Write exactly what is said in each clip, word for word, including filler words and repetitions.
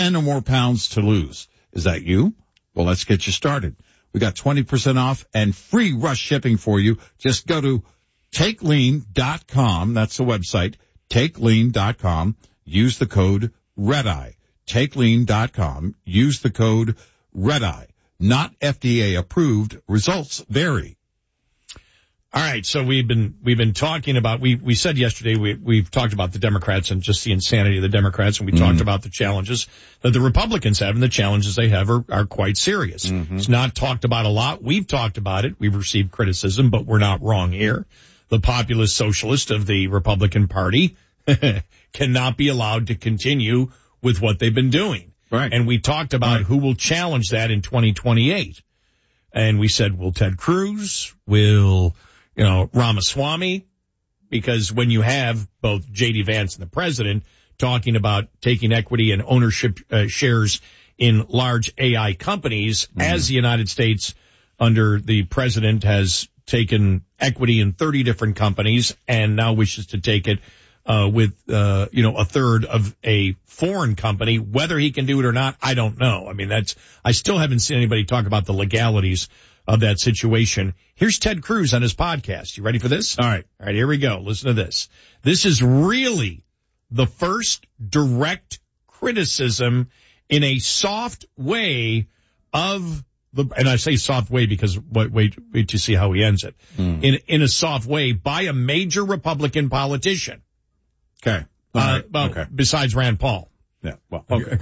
ten or more pounds to lose. Is that you? Well, let's get you started. We got twenty percent off and free rush shipping for you. Just go to take lean dot com. That's the website. take lean dot com. Use the code REDEYE. take lean dot com. Use the code REDEYE. Not F D A approved. Results vary. All right, so we've been we've been talking about we we said yesterday we we've talked about the Democrats and just the insanity of the Democrats, and we mm-hmm. talked about the challenges that the Republicans have, and the challenges they have are, are quite serious. Mm-hmm. It's not talked about a lot. We've talked about it. We've received criticism, but we're not wrong here. The populist socialist of the Republican Party cannot be allowed to continue with what they've been doing. Right. And we talked about right. who will challenge that in twenty twenty-eight. And we said, will Ted Cruz, will you know, Ramaswamy, because when you have both J D Vance and the president talking about taking equity and ownership uh, shares in large A I companies, mm-hmm. as the United States under the president has taken equity in thirty different companies and now wishes to take it uh with, uh you know, a third of a foreign company. Whether he can do it or not, I don't know. I mean, that's, I still haven't seen anybody talk about the legalities of that situation. Here's Ted Cruz on his podcast. You ready for this? All right. All right, here we go. Listen to this. This is really the first direct criticism in a soft way of the, and I say soft way because wait, wait, wait to see how he ends it. Mm. In, in a soft way by a major Republican politician. Okay. Uh, right. well, okay. Besides Rand Paul. Yeah. Well, okay.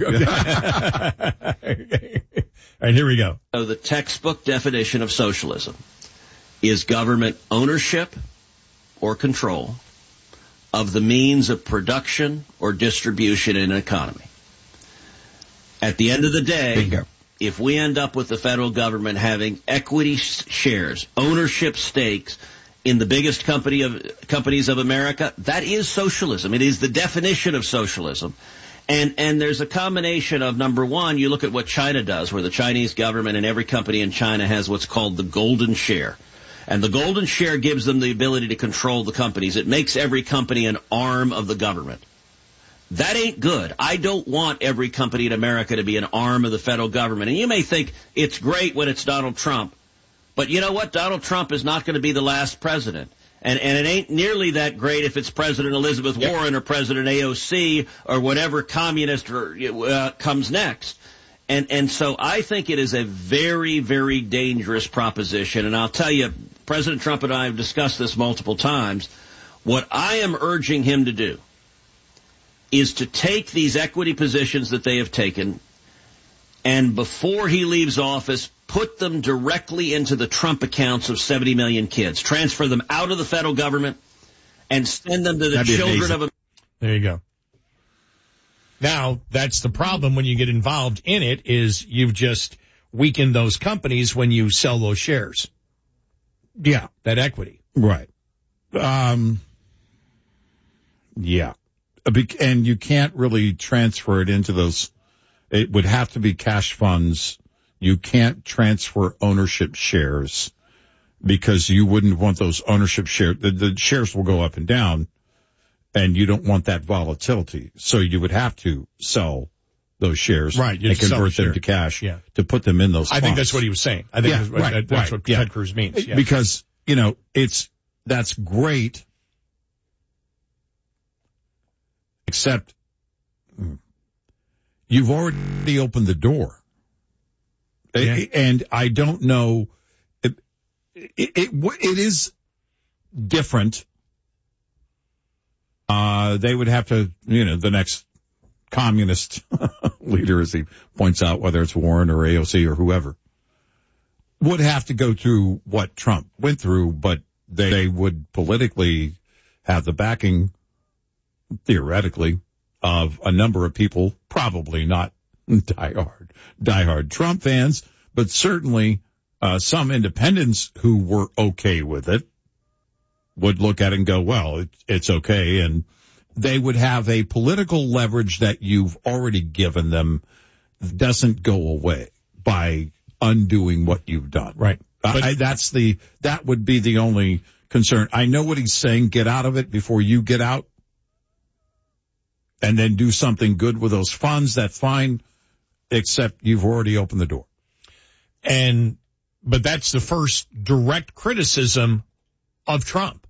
okay. All right, here we go. So the textbook definition of socialism is government ownership or control of the means of production or distribution in an economy. At the end of the day, Bingo. If we end up with the federal government having equity shares, ownership stakes in the biggest company of companies of America, that is socialism. It is the definition of socialism. And and there's a combination of, number one, you look at what China does, where the Chinese government and every company in China has what's called the golden share. And the golden share gives them the ability to control the companies. It makes every company an arm of the government. That ain't good. I don't want every company in America to be an arm of the federal government. And you may think it's great when it's Donald Trump. But you know what? Donald Trump is not going to be the last president. And, and it ain't nearly that great if it's President Elizabeth yep. Warren or President A O C or whatever communist or, uh, comes next. And, and so I think it is a very, very dangerous proposition. And I'll tell you, President Trump and I have discussed this multiple times. What I am urging him to do is to take these equity positions that they have taken and before he leaves office, put them directly into the Trump accounts of seventy million kids. Transfer them out of the federal government and send them to the children of America. There you go. Now, that's the problem when you get involved in it, is you've just weakened those companies when you sell those shares. Yeah. That equity. Right. Um, yeah. And you can't really transfer it into those. It would have to be cash funds. You can't transfer ownership shares because you wouldn't want those ownership shares. The, the shares will go up and down, and you don't want that volatility. So you would have to sell those shares right, and convert the them to cash yeah. to put them in those I funds. think that's what he was saying. I think yeah, that's what, right, that, that's right, what yeah. Ted Cruz means. Yeah. Because, you know, it's that's great, except you've already opened the door. Yeah. And I don't know, it, it, it, it is different. Uh, they would have to, you know, the next communist leader, as he points out, whether it's Warren or A O C or whoever, would have to go through what Trump went through, but they, they would politically have the backing, theoretically, of a number of people, probably not diehard, diehard Trump fans, but certainly uh, some independents who were okay with it would look at it and go, well, it, it's okay. And they would have a political leverage that you've already given them doesn't go away by undoing what you've done. Right. But, I, that's the, that would be the only concern. I know what he's saying. Get out of it before you get out and then do something good with those funds. That's fine. except you've already opened the door. And, but that's the first direct criticism of Trump.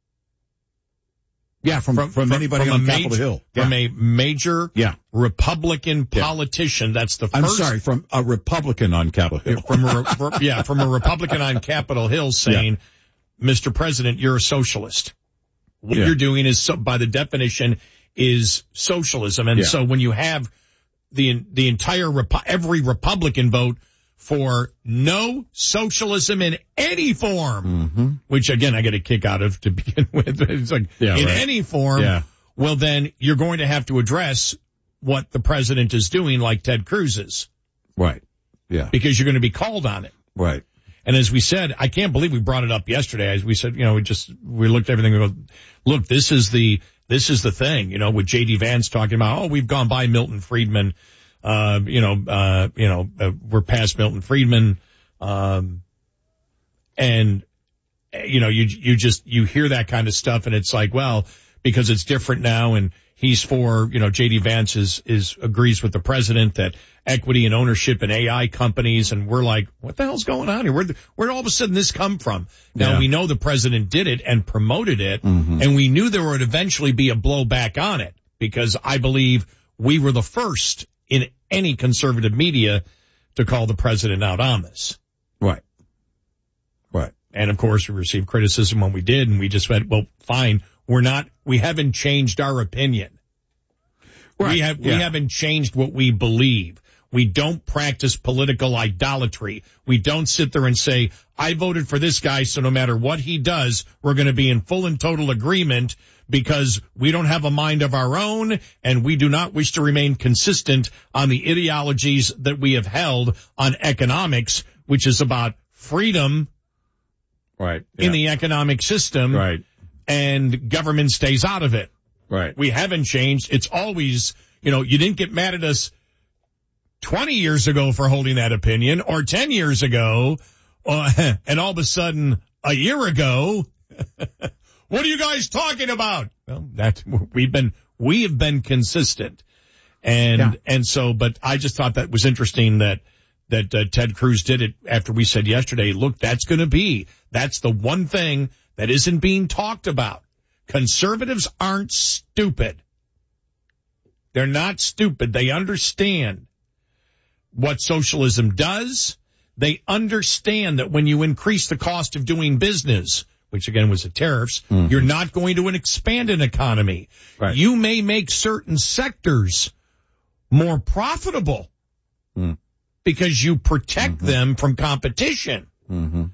Yeah, from, from, from anybody from on a Capitol major, Hill. From yeah. a major yeah. Republican politician. Yeah. That's the first. I'm sorry, from a Republican on Capitol Hill. from a, yeah, from a Republican on Capitol Hill saying, yeah. Mister President, you're a socialist. What yeah. you're doing is, so, by the definition, is socialism. And yeah. so when you have the the entire, every Republican vote for no socialism in any form, mm-hmm. which again I get a kick out of to begin with. It's like yeah, in right. any form. Yeah. Well, then you're going to have to address what the president is doing, like Ted Cruz is. Right. Yeah. Because you're going to be called on it. Right. And as we said, I can't believe we brought it up yesterday. As we said, you know, we just we looked at everything and go, look, this is the this is the thing, you know, with J D Vance talking about, oh, we've gone by Milton Friedman. Uh, you know, uh, you know, uh, we're past Milton Friedman. Um, and, you know, you, you just, you hear that kind of stuff and it's like, well, because it's different now and he's for, you know, J D Vance is, is agrees with the president that equity and ownership in A I companies. And we're like, what the hell's going on here? Where, where did all of a sudden this come from? Now yeah. we know the president did it and promoted it mm-hmm. and we knew there would eventually be a blowback on it because I believe we were the first in any conservative media to call the president out on this. Right. Right. And of course we received criticism when we did and we just went, well, fine. We're not, we haven't changed our opinion. Right. We have, yeah. we haven't changed what we believe. We don't practice political idolatry. We don't sit there and say, I voted for this guy, so no matter what he does, we're going to be in full and total agreement because we don't have a mind of our own and we do not wish to remain consistent on the ideologies that we have held on economics, which is about freedom right. yeah. in the economic system. Right. And government stays out of it. Right. We haven't changed. It's always, you know, you didn't get mad at us twenty years ago for holding that opinion or ten years ago. Uh, and all of a sudden a year ago, what are you guys talking about? Well, that's, we've been, we have been consistent. And, yeah. and so, but I just thought that was interesting that, that uh, Ted Cruz did it after we said yesterday, look, that's going to be, that's the one thing that isn't being talked about. Conservatives aren't stupid. They're not stupid. They understand what socialism does. They understand that when you increase the cost of doing business, which again was the tariffs, mm-hmm. you're not going to expand an economy. Right. You may make certain sectors more profitable mm. because you protect mm-hmm. them from competition. Mm-hmm.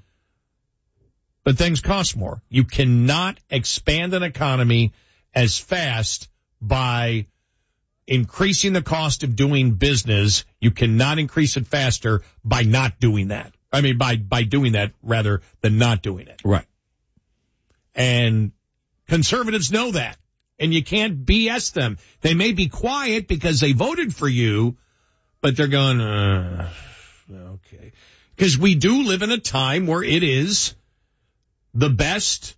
But things cost more. You cannot expand an economy as fast by increasing the cost of doing business. You cannot increase it faster by not doing that. I mean, by, by doing that rather than not doing it. Right. And conservatives know that. And you can't B S them. They may be quiet because they voted for you, but they're going, uh, okay. Because we do live in a time where it is the best,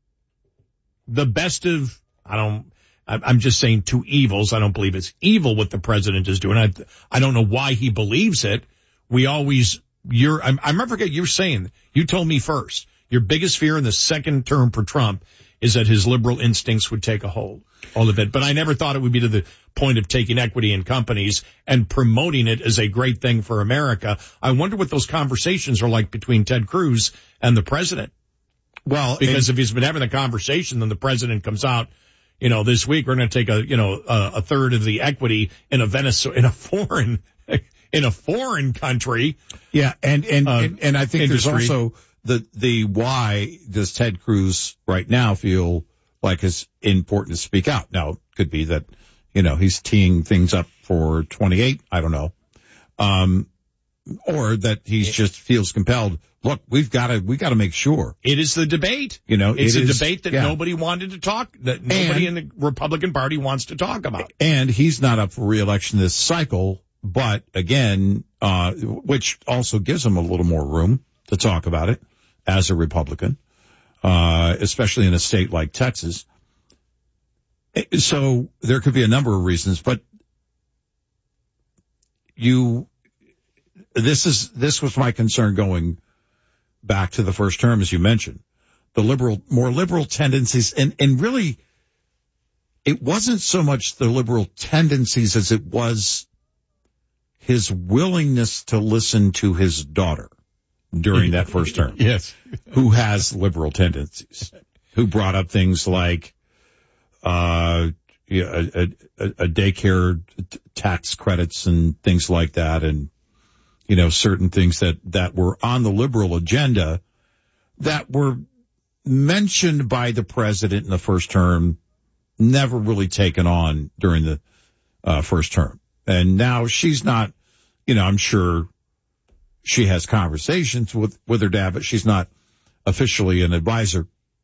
the best of, I don't, I'm just saying two evils. I don't believe it's evil what the president is doing. I, I don't know why he believes it. We always, you're, I, I remember you were saying, you told me first, your biggest fear in the second term for Trump is that his liberal instincts would take a hold, all of it. But I never thought it would be to the point of taking equity in companies and promoting it as a great thing for America. I wonder what those conversations are like between Ted Cruz and the president. Well, because and, if he's been having a conversation, then the president comes out, you know, this week we're going to take a, you know, a, a third of the equity in a Venezuela, in a foreign, in a foreign country. Yeah. And, and, uh, and, and I think industry. There's also the, the why does Ted Cruz right now feel like it's important to speak out? Now, it could be that, you know, he's teeing things up for twenty-eight. I don't know. Um, or that he just feels compelled. Look, we've got to, we got to make sure. It is the debate. You know, it's it a is, debate that yeah. nobody wanted to talk, that nobody and, in the Republican Party wants to talk about. And he's not up for re-election this cycle, but again, uh, which also gives him a little more room to talk about it as a Republican, uh, especially in a state like Texas. So there could be a number of reasons, but you, this is, this was my concern going back to the first term, as you mentioned, the liberal, more liberal tendencies, and, and really, it wasn't so much the liberal tendencies as it was his willingness to listen to his daughter during that first term. Yes. Who has liberal tendencies, who brought up things like, uh, a, a, a daycare t- tax credits and things like that. And, you know, certain things that, that were on the liberal agenda that were mentioned by the president in the first term, never really taken on during the uh, first term. And now she's not, you know, I'm sure she has conversations with, with her dad, but she's not officially an advisor.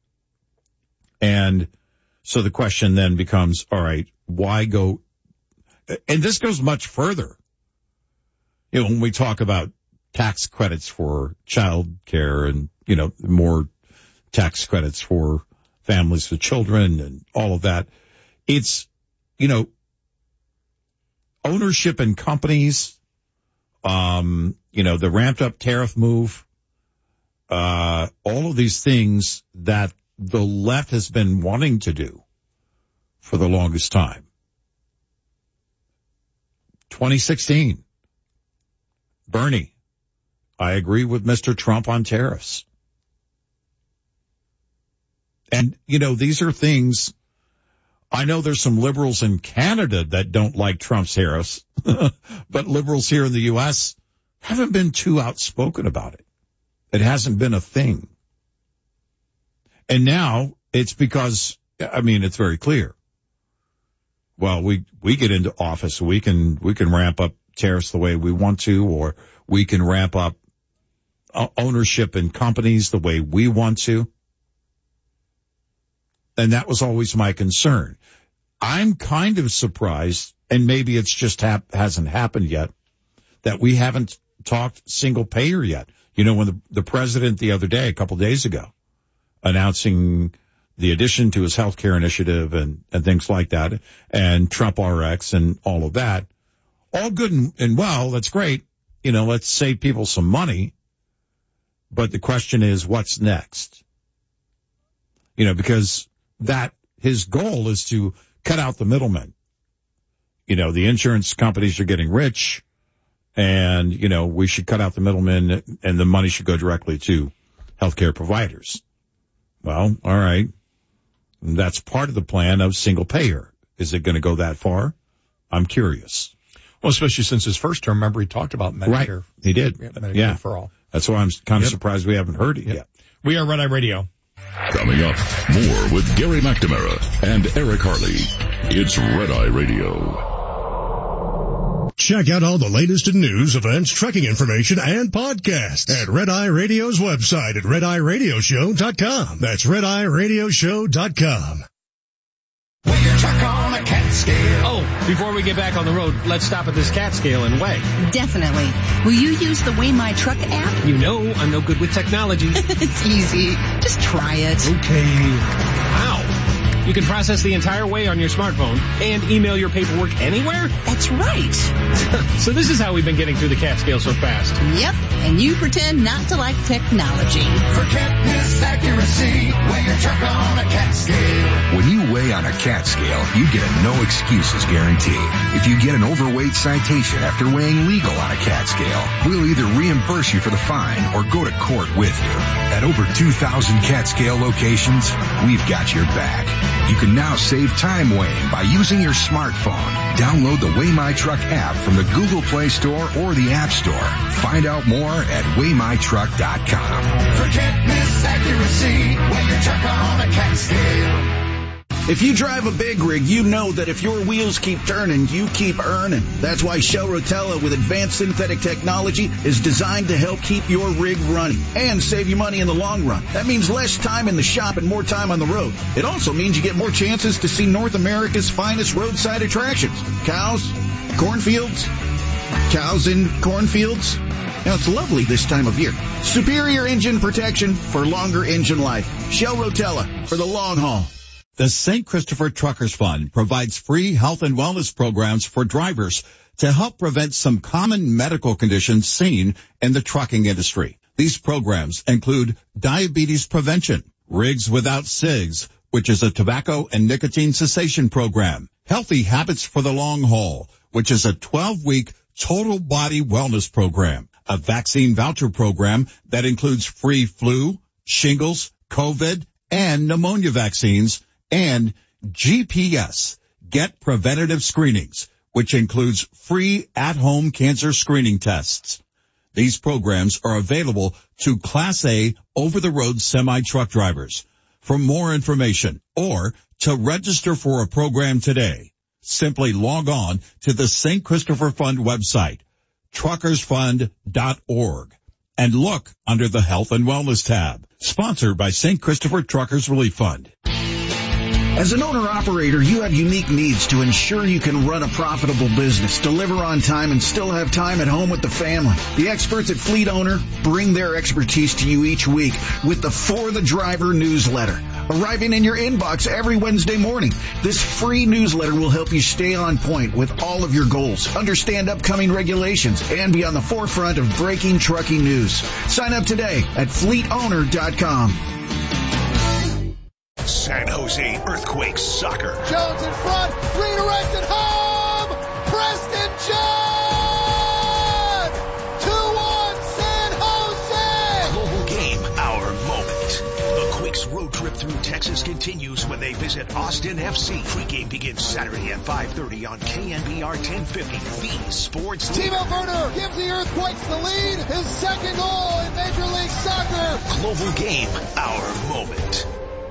And so the question then becomes, all right, why go? And this goes much further. You know, when we talk about tax credits for child care and, you know, more tax credits for families with children and all of that, it's, you know, ownership in companies, um, you know, the ramped up tariff move, uh, all of these things that the left has been wanting to do for the longest time. twenty sixteen, Bernie, I agree with Mister Trump on tariffs. And, you know, these are things, I know there's some liberals in Canada that don't like Trump's tariffs, but liberals here in the U S haven't been too outspoken about it. It hasn't been a thing. And now it's because, I mean, it's very clear. Well, we, we get into office, we can, we can ramp up tariffs the way we want to, or we can ramp up ownership in companies the way we want to. And that was always my concern. I'm kind of surprised, and maybe it's just hap- hasn't happened yet, that we haven't talked single payer yet. You know, when the, the president the other day, a couple days ago, announcing the addition to his health care initiative and, and things like that, and Trump R X and all of that, all good and, and well, that's great. You know, let's save people some money. But the question is, what's next? You know, because that his goal is to cut out the middlemen. You know, the insurance companies are getting rich, and, you know, we should cut out the middlemen, and the money should go directly to healthcare providers. Well, all right. That's part of the plan of single payer. Is it going to go that far? I'm curious. Well, especially since his first term, remember he talked about Medicare. Right. He did. Yeah, Medicare yeah. for all. That's why I'm kind of yep. surprised we haven't heard it yep. yet. We are Red Eye Radio. Coming up, more with Gary McNamara and Eric Harley. It's Red Eye Radio. Check out all the latest in news, events, trekking information, and podcasts at Red Eye Radio's website at red eye radio show dot com. That's red eye radio show dot com. Weigh your truck on a cat scale. Oh, before we get back on the road, let's stop at this cat scale and weigh. Definitely. Will you use the Weigh My Truck app? You know I'm no good with technology. It's easy. Just try it. Okay. How? You can process the entire weigh on your smartphone and email your paperwork anywhere? That's right. So this is how we've been getting through the cat scale so fast. Yep. And you pretend not to like technology. Forget this accuracy. Weigh your truck on a cat scale. When you weigh on a cat scale, you get a no excuses guarantee. If you get an overweight citation after weighing legal on a cat scale, we'll either reimburse you for the fine or go to court with you. At over two thousand cat scale locations, we've got your back. You can now save time weighing by using your smartphone. Download the Weigh My Truck app from the Google Play Store or the App Store. Find out more at weigh my truck dot com. Forget this accuracy. Weigh your truck on a cat scale. If you drive a big rig, you know that if your wheels keep turning, you keep earning. That's why Shell Rotella with advanced synthetic technology is designed to help keep your rig running and save you money in the long run. That means less time in the shop and more time on the road. It also means you get more chances to see North America's finest roadside attractions. Cows, cornfields, cows in cornfields. Now, it's lovely this time of year. Superior engine protection for longer engine life. Shell Rotella for the long haul. The Saint Christopher Truckers Fund provides free health and wellness programs for drivers to help prevent some common medical conditions seen in the trucking industry. These programs include diabetes prevention, Rigs Without Cigs, which is a tobacco and nicotine cessation program, Healthy Habits for the Long Haul, which is a twelve-week total body wellness program, a vaccine voucher program that includes free flu, shingles, COVID, and pneumonia vaccines, and G P S, Get Preventative Screenings, which includes free at-home cancer screening tests. These programs are available to Class A over-the-road semi-truck drivers. For more information or to register for a program today, simply log on to the Saint Christopher Fund website, truckers fund dot org, and look under the Health and Wellness tab. Sponsored by Saint Christopher Truckers Relief Fund. As an owner-operator, you have unique needs to ensure you can run a profitable business, deliver on time, and still have time at home with the family. The experts at Fleet Owner bring their expertise to you each week with the For the Driver newsletter, arriving in your inbox every Wednesday morning. This free newsletter will help you stay on point with all of your goals, understand upcoming regulations, and be on the forefront of breaking trucking news. Sign up today at fleet owner dot com. San Jose Earthquakes Soccer. Jones in front, redirected home! Preston John! two one San Jose! Global game, our moment. The Quakes road trip through Texas continues when they visit Austin F C. Pre-game begins Saturday at five thirty on K N B R ten fifty, the sports leader. Timo Werner gives the Earthquakes the lead, his second goal in Major League Soccer. Global game, our moment.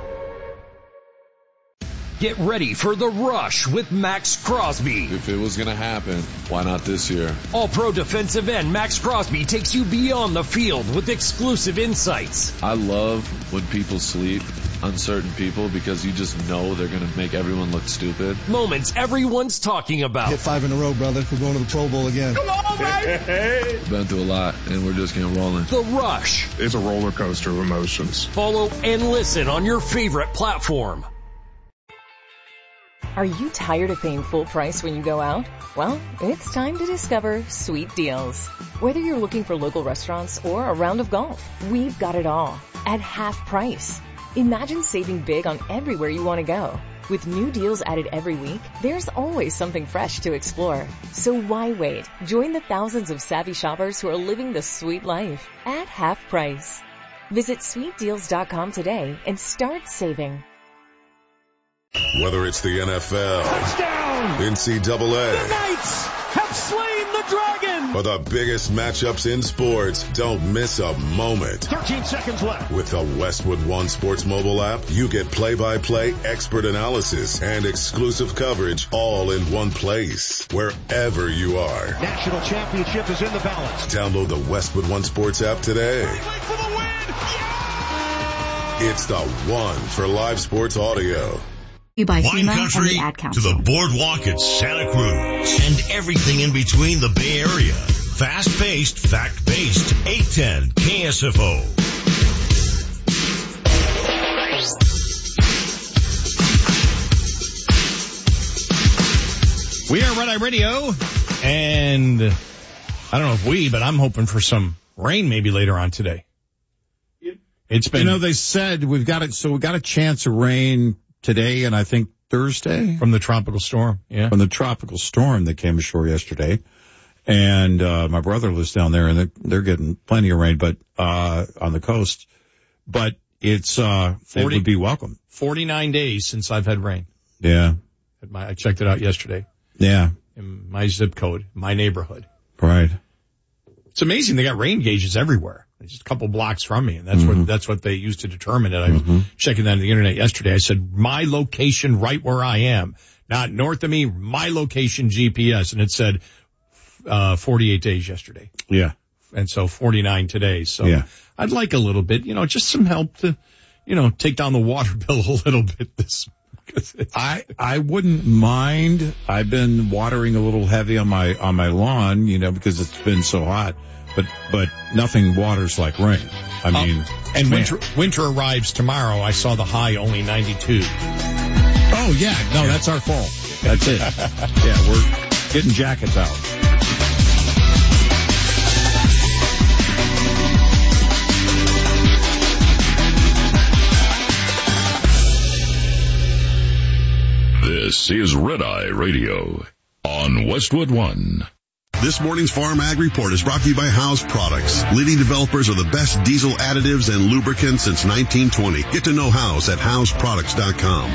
Get ready for The Rush with Max Crosby. If it was going to happen, why not this year? All-pro defensive end Max Crosby takes you beyond the field with exclusive insights. I love when people sleep, uncertain people, because you just know they're going to make everyone look stupid. Moments everyone's talking about. Hit five in a row, brother. We're going to the Pro Bowl again. Come on, baby! Been through a lot, and we're just getting rolling. The Rush. It's a roller coaster of emotions. Follow and listen on your favorite platform. Are you tired of paying full price when you go out? Well, it's time to discover Sweet Deals. Whether you're looking for local restaurants or a round of golf, we've got it all at half price. Imagine saving big on everywhere you want to go. With new deals added every week, there's always something fresh to explore. So why wait? Join the thousands of savvy shoppers who are living the sweet life at half price. Visit sweet deals dot com today and start saving. Whether it's the N F L, touchdown, N C double A, the Knights have slain the dragon, or the biggest matchups in sports, don't miss a moment. thirteen seconds left. With the Westwood One Sports mobile app, you get play-by-play, expert analysis, and exclusive coverage all in one place, wherever you are. National championship is in the balance. Download the Westwood One Sports app today. Wait for the win. Yeah! It's the one for live sports audio. You buy Wine FEMA country and the Ad to Council. the boardwalk at Santa Cruz and everything in between the Bay Area. Fast-paced, fact-based, eight ten K S F O. We are Red Eye Radio, and I don't know if we, but I'm hoping for some rain maybe later on today. It's been, you know, they said we've got it, so we got a chance of rain today and I think Thursday. From the tropical storm, yeah. From the tropical storm that came ashore yesterday. And, uh, my brother lives down there and they're, they're getting plenty of rain, but, uh, on the coast. But it's, uh, forty, it would be welcome. forty-nine days since I've had rain. Yeah. I checked it out yesterday. Yeah. In my zip code, my neighborhood. Right. It's amazing. They got rain gauges everywhere. It's just a couple blocks from me, and that's mm-hmm. what that's what they use to determine it. I was mm-hmm. checking that on the internet yesterday. I said, my location right where I am, not north of me, my location G P S, and it said uh forty-eight days yesterday. Yeah. And so forty-nine today. So yeah. I'd like a little bit, you know, just some help to, you know, take down the water bill a little bit this I I wouldn't mind. I've been watering a little heavy on my on my lawn, you know, because it's been so hot. But but nothing waters like rain. I mean, um, and man. winter winter arrives tomorrow. I saw the high only ninety-two. Oh yeah, no, that's our fault. That's it. Yeah, we're getting jackets out. This is Red Eye Radio on Westwood One. This morning's Farm Ag Report is brought to you by House Products, leading developers of the best diesel additives and lubricants since nineteen twenty. Get to know House at house products dot com.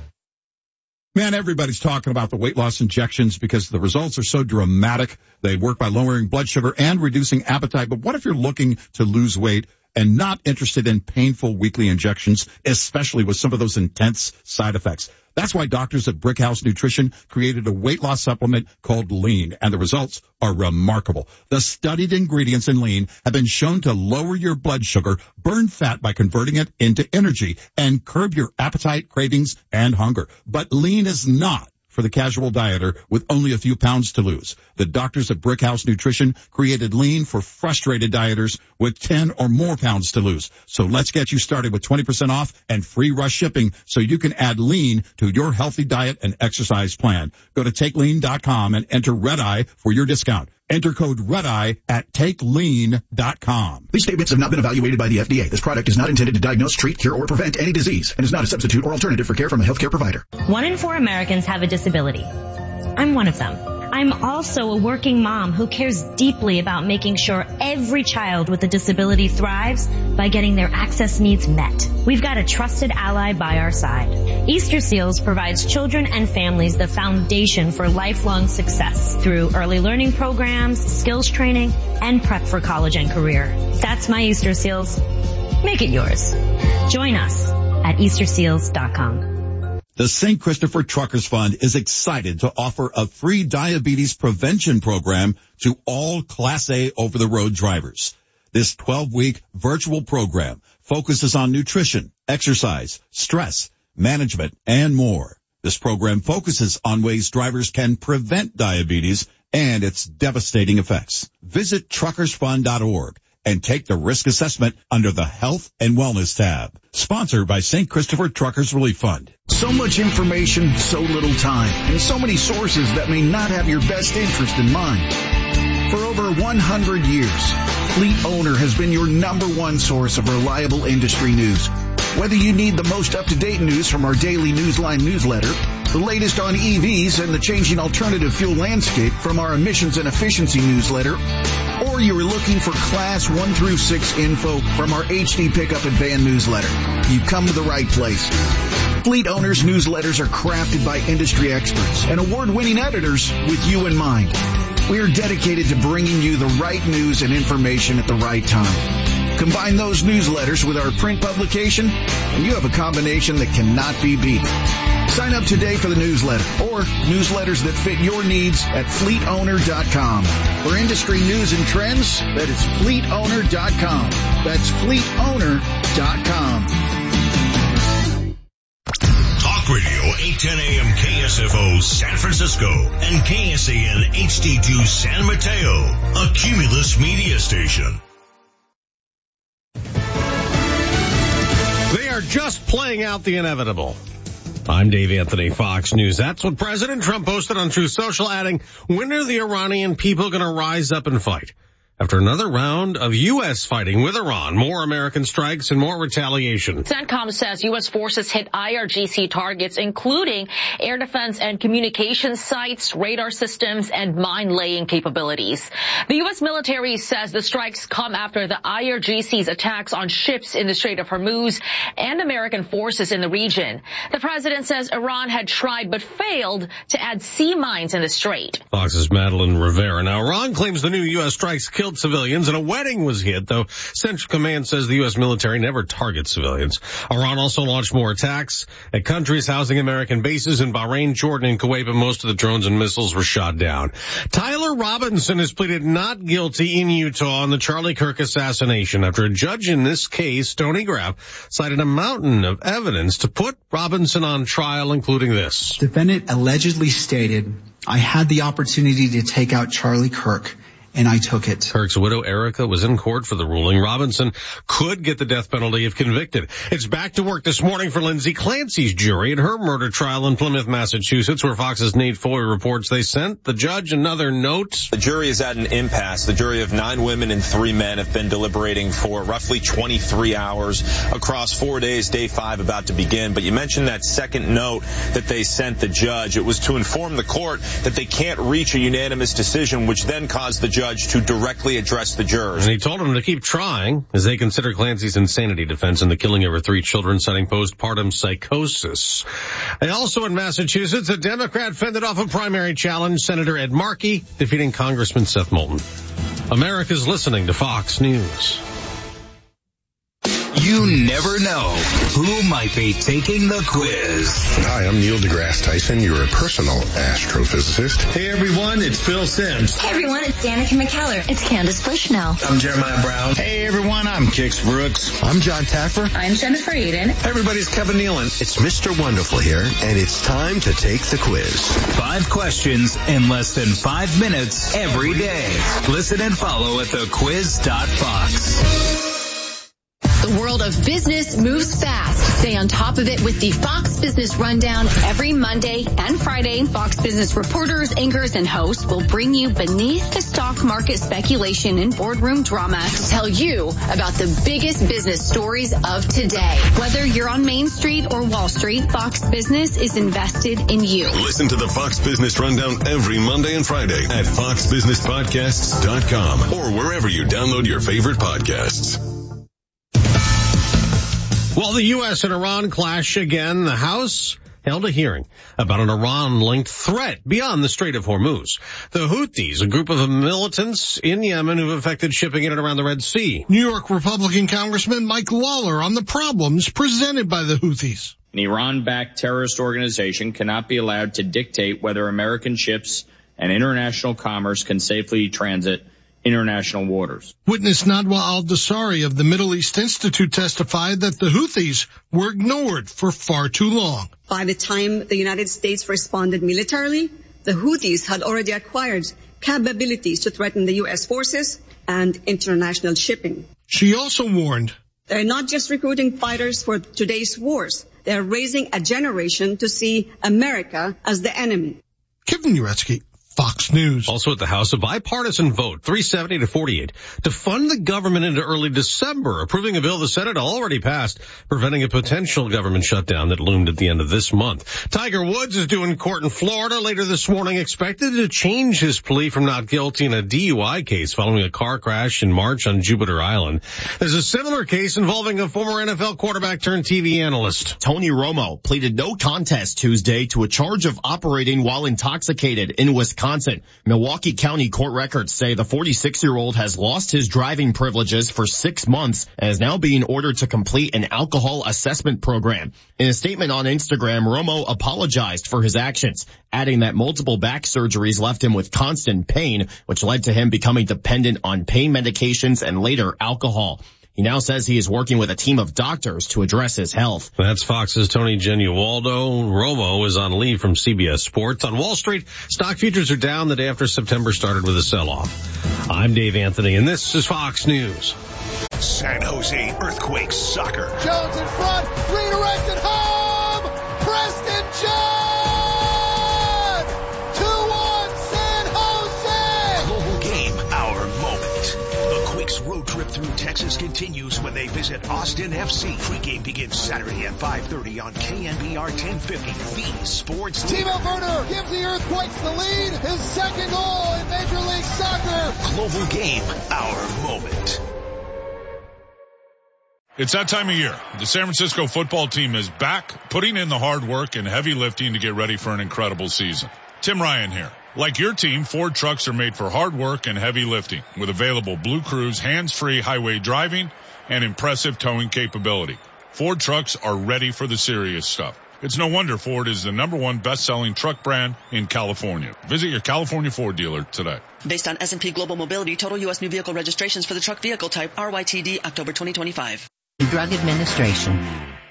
Man, everybody's talking about the weight loss injections because the results are so dramatic. They work by lowering blood sugar and reducing appetite. But what if you're looking to lose weight and not interested in painful weekly injections, especially with some of those intense side effects? That's why doctors at Brickhouse Nutrition created a weight loss supplement called Lean, and the results are remarkable. The studied ingredients in Lean have been shown to lower your blood sugar, burn fat by converting it into energy, and curb your appetite, cravings, and hunger. But Lean is not for the casual dieter with only a few pounds to lose. The doctors at Brickhouse Nutrition created Lean for frustrated dieters with ten or more pounds to lose. So let's get you started with twenty percent off and free rush shipping so you can add Lean to your healthy diet and exercise plan. Go to take lean dot com and enter Red Eye for your discount. Enter code REDEYE at take lean dot com. These statements have not been evaluated by the F D A. This product is not intended to diagnose, treat, cure, or prevent any disease and is not a substitute or alternative for care from a healthcare provider. One in four Americans have a disability. I'm one of them. I'm also a working mom who cares deeply about making sure every child with a disability thrives by getting their access needs met. We've got a trusted ally by our side. Easter Seals provides children and families the foundation for lifelong success through early learning programs, skills training, and prep for college and career. That's my Easter Seals. Make it yours. Join us at easter seals dot com. The Saint Christopher Truckers Fund is excited to offer a free diabetes prevention program to all Class A over-the-road drivers. This twelve-week virtual program focuses on nutrition, exercise, stress, management, and more. This program focuses on ways drivers can prevent diabetes and its devastating effects. Visit truckers fund dot org and take the risk assessment under the Health and Wellness tab. Sponsored by Saint Christopher Truckers Relief Fund. So much information, so little time, and so many sources that may not have your best interest in mind. For over one hundred years, Fleet Owner has been your number one source of reliable industry news. Whether you need the most up-to-date news from our daily Newsline newsletter, the latest on E Vs and the changing alternative fuel landscape from our emissions and efficiency newsletter, or you are looking for class one through six info from our H D pickup and van newsletter, you come to the right place. Fleet Owners newsletters are crafted by industry experts and award-winning editors with you in mind. We are dedicated to bringing you the right news and information at the right time. Combine those newsletters with our print publication, and you have a combination that cannot be beat. Sign up today for the newsletter or newsletters that fit your needs at fleet owner dot com. For industry news and trends, that is fleet owner dot com. That's fleet owner dot com. Talk Radio eight ten A M K S F O San Francisco and K S A N H D two San Mateo, a Cumulus media station. They are just playing out the inevitable. I'm Dave Anthony, Fox News. That's what President Trump posted on Truth Social, adding, when are the Iranian people going to rise up and fight? After another round of U S fighting with Iran, more American strikes and more retaliation. CENTCOM says U S forces hit I R G C targets, including air defense and communications sites, radar systems, and mine-laying capabilities. The U S military says the strikes come after the I R G C's attacks on ships in the Strait of Hormuz and American forces in the region. The president says Iran had tried but failed to add sea mines in the strait. Fox's Madeline Rivera. Now, Iran claims the new U S strikes killed civilians and a wedding was hit, though Central Command says the U S military never targets civilians. Iran also launched more attacks at countries housing American bases in Bahrain, Jordan, and Kuwait, but most of the drones and missiles were shot down. Tyler Robinson has pleaded not guilty in Utah on the Charlie Kirk assassination after a judge in this case, Tony Graff, cited a mountain of evidence to put Robinson on trial, including this. Defendant allegedly stated, I had the opportunity to take out Charlie Kirk, and I took it. Kirk's widow, Erica, was in court for the ruling. Robinson could get the death penalty if convicted. It's back to work this morning for Lindsay Clancy's jury at her murder trial in Plymouth, Massachusetts, where Fox's Nate Foy reports they sent the judge another note. The jury is at an impasse. The jury of nine women and three men have been deliberating for roughly twenty-three hours across four days, day five about to begin. But you mentioned that second note that they sent the judge. It was to inform the court that they can't reach a unanimous decision, which then caused the judge to directly address the jurors. And he told them to keep trying as they consider Clancy's insanity defense in the killing of her three children, citing postpartum psychosis. And also in Massachusetts, a Democrat fended off a primary challenge, Senator Ed Markey, defeating Congressman Seth Moulton. America's listening to Fox News. You never know who might be taking the quiz. Hi, I'm Neil deGrasse Tyson, your personal astrophysicist. Hey everyone, it's Phil Simms. Hey everyone, it's Danica McKellar. It's Candace Bushnell. I'm Jeremiah Brown. Hey everyone, I'm Kix Brooks. I'm John Taffer. I'm Jennifer Eden. Hey everybody, it's Kevin Nealon. It's Mister Wonderful here, and it's time to take the quiz. Five questions in less than five minutes every day. Listen and follow at the quiz dot fox. The world of business moves fast. Stay on top of it with the Fox Business Rundown. Every Monday and Friday, Fox Business reporters, anchors, and hosts will bring you beneath the stock market speculation and boardroom drama to tell you about the biggest business stories of today. Whether you're on Main Street or Wall Street, Fox Business is invested in you. Listen to the Fox Business Rundown every Monday and Friday at fox business podcasts dot com or wherever you download your favorite podcasts. While the U S and Iran clash again, the House held a hearing about an Iran-linked threat beyond the Strait of Hormuz. The Houthis, a group of militants in Yemen who've affected shipping in and around the Red Sea. New York Republican Congressman Mike Lawler on the problems presented by the Houthis. An Iran-backed terrorist organization cannot be allowed to dictate whether American ships and international commerce can safely transit international waters. Witness Nadwa al-Dasari of the Middle East Institute testified that the Houthis were ignored for far too long. By the time the United States responded militarily, the Houthis had already acquired capabilities to threaten the U S forces and international shipping. She also warned, they're not just recruiting fighters for today's wars. They're raising a generation to see America as the enemy. Kevin Uretsky, Fox News. Also at the House, a bipartisan vote, three seventy to forty-eight, to fund the government into early December, approving a bill the Senate already passed, preventing a potential government shutdown that loomed at the end of this month. Tiger Woods is due in court in Florida later this morning, expected to change his plea from not guilty in a D U I case following a car crash in March on Jupiter Island. There's a similar case involving a former N F L quarterback turned T V analyst. Tony Romo pleaded no contest Tuesday to a charge of operating while intoxicated in Wisconsin. Wisconsin. Milwaukee County court records say the forty-six-year-old has lost his driving privileges for six months and is now being ordered to complete an alcohol assessment program. In a statement on Instagram, Romo apologized for his actions, adding that multiple back surgeries left him with constant pain, which led to him becoming dependent on pain medications and later alcohol. He now says he is working with a team of doctors to address his health. That's Fox's Tony Genualdo. Romo is on leave from C B S Sports. On Wall Street, stock futures are down the day after September started with a sell-off. I'm Dave Anthony, and this is Fox News. San Jose Earthquakes soccer. Jones in front, redirected home, Preston John! two one San Jose! Global game, our moment. The Quakes road trip through Texas continues when they visit Austin F C. Pregame begins Saturday at five thirty on K N B R ten fifty, the sports leader. Timo Werner gives the Earthquakes the lead, his second goal in Major League Soccer. Global game, our moment. It's that time of year. The San Francisco football team is back, putting in the hard work and heavy lifting to get ready for an incredible season. Tim Ryan here. Like your team, Ford trucks are made for hard work and heavy lifting with available Blue Cruise hands-free highway driving and impressive towing capability. Ford trucks are ready for the serious stuff. It's no wonder Ford is the number one best-selling truck brand in California. Visit your California Ford dealer today. Based on S and P Global Mobility, total U S new vehicle registrations for the truck vehicle type R Y T D October twenty twenty-five. Drug Administration.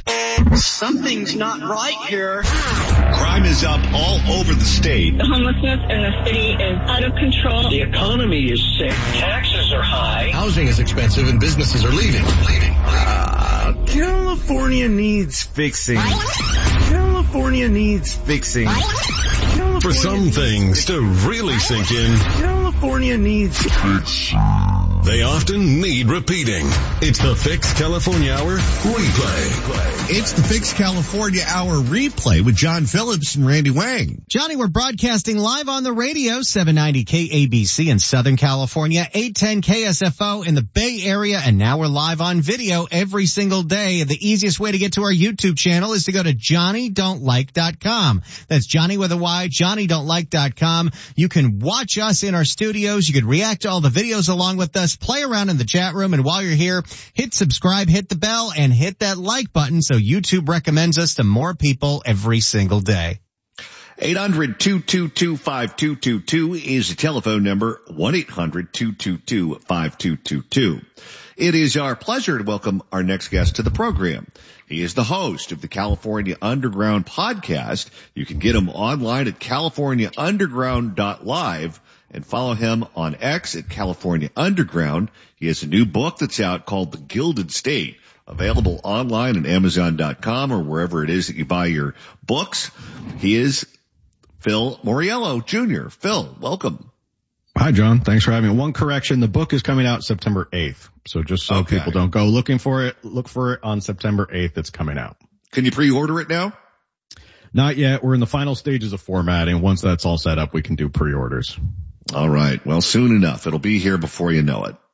Something's not right here. Crime is up all over the state. The homelessness in the city is out of control. The economy is sick. Taxes are high. Housing is expensive and businesses are leaving. Leaving. Uh, California needs fixing. California needs fixing. California For some things to really sink in, California needs fixing. They often need repeating. It's the Fix California Hour replay. It's the Fix California Hour replay with John Phillips and Randy Wang. Johnny, we're broadcasting live on the radio, seven ninety K A B C in Southern California, eight ten K S F O in the Bay Area, and now we're live on video every single day. The easiest way to get to our YouTube channel is to go to Johnny Don't Like dot com. That's Johnny with a Y, Johnny Don't Like dot com. You can watch us in our studios. You can react to all the videos along with us, play around in the chat room, and while you're here, hit subscribe, hit the bell, and hit that like button so YouTube recommends us to more people every single day. eight hundred, two two two, five two two two is the telephone number, one eight hundred, two two two, five two two two. It is our pleasure to welcome our next guest to the program. He is the host of the California Underground podcast. You can get him online at california underground dot live and follow him on X at California Underground. He has a new book that's out called The Gilded State, available online at amazon dot com or wherever it is that you buy your books. He is Phil Moriello Junior Phil, welcome. Hi, John. Thanks for having me. One correction. The book is coming out September eighth. So just so okay. people don't go looking for it, look for it on September eighth. It's coming out. Can you pre-order it now? Not yet. We're in the final stages of formatting. Once that's all set up, we can do pre-orders. All right. Well, soon enough. It'll be here before you know it.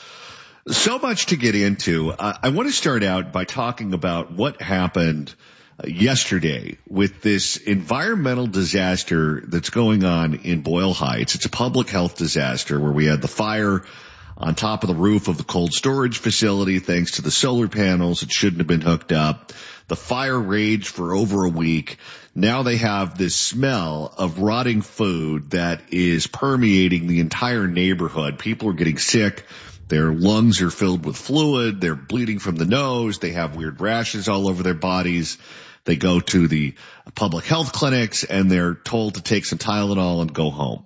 So much to get into. Uh, I want to start out by talking about what happened uh, yesterday with this environmental disaster that's going on in Boyle Heights. It's a public health disaster where we had the fire on top of the roof of the cold storage facility thanks to the solar panels. It shouldn't have been hooked up. The fire raged for over a week. Now they have this smell of rotting food that is permeating the entire neighborhood. People are getting sick. Their lungs are filled with fluid. They're bleeding from the nose. They have weird rashes all over their bodies. They go to the public health clinics and they're told to take some Tylenol and go home.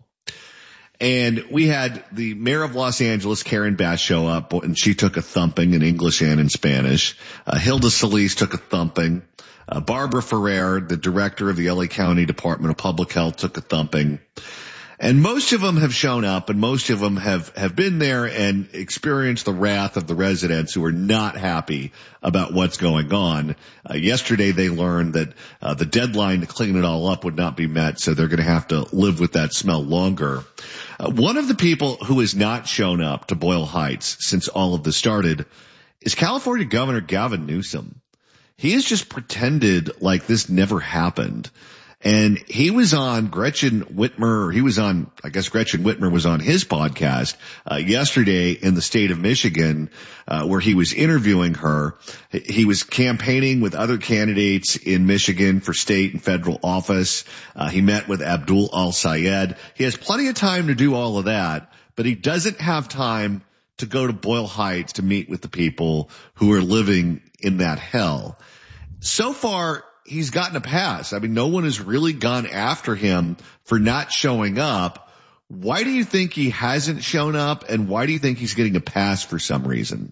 And we had the mayor of Los Angeles, Karen Bass, show up, and she took a thumping in English and in Spanish. Uh, Hilda Solis took a thumping. Uh, Barbara Ferrer, the director of the L A County Department of Public Health, took a thumping. And most of them have shown up, and most of them have, have been there and experienced the wrath of the residents who are not happy about what's going on. Uh, yesterday they learned that uh, the deadline to clean it all up would not be met, so they're going to have to live with that smell longer. Uh, one of the people who has not shown up to Boyle Heights since all of this started is California Governor Gavin Newsom. He has just pretended like this never happened. And he was on Gretchen Whitmer, or he was on, I guess Gretchen Whitmer was on his podcast, uh, yesterday in the state of Michigan, uh, where he was interviewing her. He was campaigning with other candidates in Michigan for state and federal office. Uh, he met with Abdul Al-Sayed. He has plenty of time to do all of that, but he doesn't have time to go to Boyle Heights to meet with the people who are living in that hell. So far, he's gotten a pass. I mean, no one has really gone after him for not showing up. Why do you think he hasn't shown up, and why do you think he's getting a pass for some reason?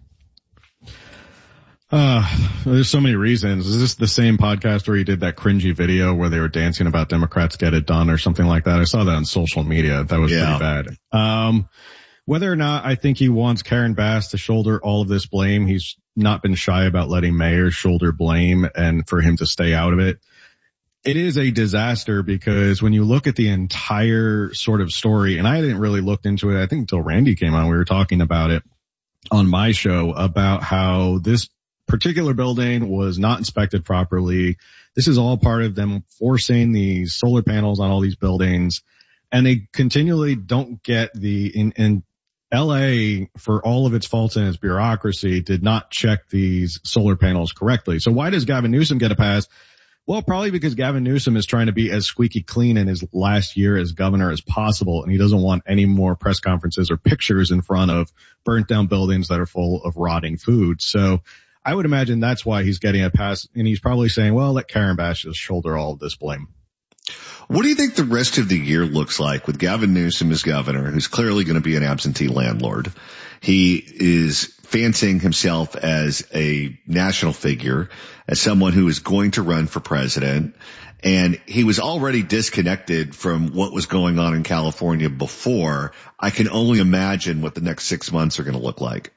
Uh, there's so many reasons. Is this the same podcast where he did that cringy video where they were dancing about Democrats get it done or something like that? I saw that on social media. That was yeah. pretty bad. Um, whether or not I think he wants Karen Bass to shoulder all of this blame, he's not been shy about letting mayors shoulder blame and for him to stay out of it. It is a disaster because when you look at the entire sort of story, and I didn't really look into it, I think until Randy came on, we were talking about it on my show about how this particular building was not inspected properly. This is all part of them forcing these solar panels on all these buildings, and they continually don't get the, in, in L A, for all of its faults in its bureaucracy, did not check these solar panels correctly. So why does Gavin Newsom get a pass? Well, probably because Gavin Newsom is trying to be as squeaky clean in his last year as governor as possible, and he doesn't want any more press conferences or pictures in front of burnt down buildings that are full of rotting food. So I would imagine that's why he's getting a pass, and he's probably saying, well, let Karen Bass just shoulder all of this blame. What do you think the rest of the year looks like with Gavin Newsom as governor, who's clearly going to be an absentee landlord? He is fancying himself as a national figure, as someone who is going to run for president. And he was already disconnected from what was going on in California before. I can only imagine what the next six months are going to look like.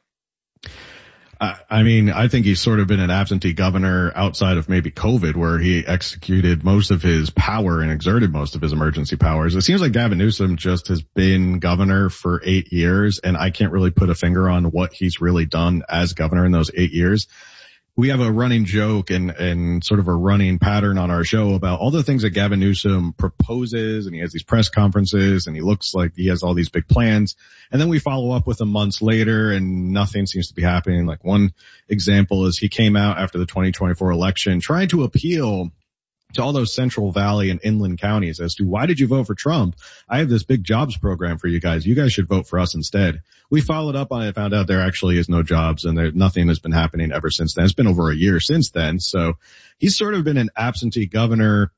I mean, I think he's sort of been an absentee governor outside of maybe COVID, where he executed most of his power and exerted most of his emergency powers. It seems like Gavin Newsom just has been governor for eight years, and I can't really put a finger on what he's really done as governor in those eight years. We have a running joke and, and sort of a running pattern on our show about all the things that Gavin Newsom proposes, and he has these press conferences and he looks like he has all these big plans. And then we follow up with him months later and nothing seems to be happening. Like one example is he came out after the twenty twenty-four election trying to appeal to all those Central Valley and inland counties as to why did you vote for Trump? I have this big jobs program for you guys. You guys should vote for us instead. We followed up on it and found out there actually is no jobs, and there, nothing has been happening ever since then. It's been over a year since then. So he's sort of been an absentee governor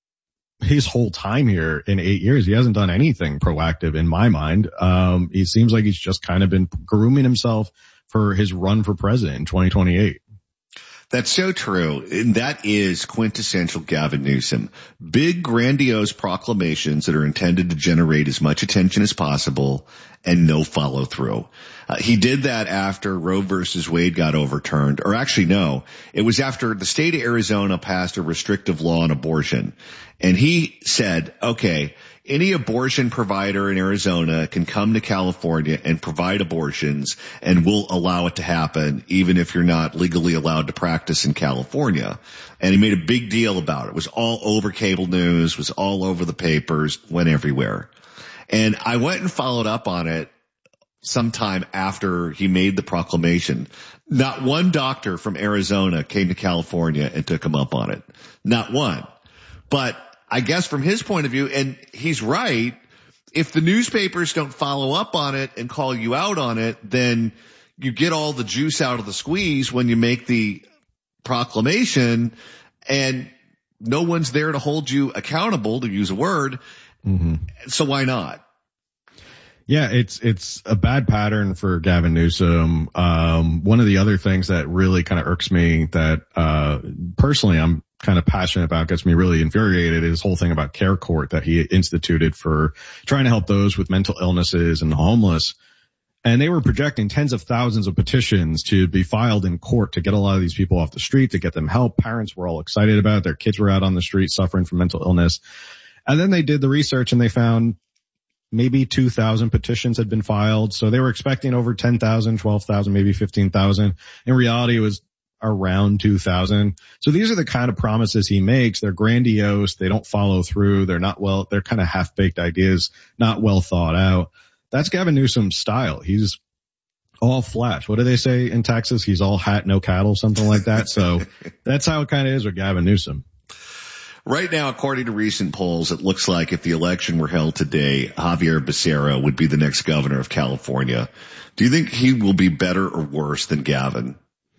his whole time here in eight years. He hasn't done anything proactive in my mind. Um, he seems like he's just kind of been grooming himself for his run for president in twenty twenty-eight. That's so true. And that is quintessential Gavin Newsom. Big, grandiose proclamations that are intended to generate as much attention as possible and no follow through. Uh, he did that after Roe versus Wade got overturned, or actually no, it was after the state of Arizona passed a restrictive law on abortion. And he said, okay, any abortion provider in Arizona can come to California and provide abortions, and we'll allow it to happen even if you're not legally allowed to practice in California. And he made a big deal about it. It was all over cable news, was all over the papers, went everywhere. And I went and followed up on it sometime after he made the proclamation. Not one doctor from Arizona came to California and took him up on it. Not one. But I guess from his point of view, and he's right, if the newspapers don't follow up on it and call you out on it, then you get all the juice out of the squeeze when you make the proclamation, and no one's there to hold you accountable, to use a word. Mm-hmm. So why not? Yeah, it's, it's a bad pattern for Gavin Newsom. Um, one of the other things that really kind of irks me that, uh, personally I'm kind of passionate about, gets me really infuriated, is his whole thing about Care Court that he instituted for trying to help those with mental illnesses and homeless. And they were projecting tens of thousands of petitions to be filed in court to get a lot of these people off the street, to get them help. Parents were all excited about it. Their kids were out on the street suffering from mental illness. And then they did the research and they found maybe two thousand petitions had been filed. So they were expecting over ten thousand, twelve thousand, maybe fifteen thousand. In reality, it was around two thousand. So these are the kind of promises he makes. They're grandiose. They don't follow through. They're not well, they're kind of half-baked ideas, not well thought out. That's Gavin Newsom's style. He's all flash. What do they say in Texas? He's all hat, no cattle, something like that. So that's how it kind of is with Gavin Newsom. Right now, according to recent polls, it looks like if the election were held today, Javier Becerra would be the next governor of California. Do you think he will be better or worse than Gavin?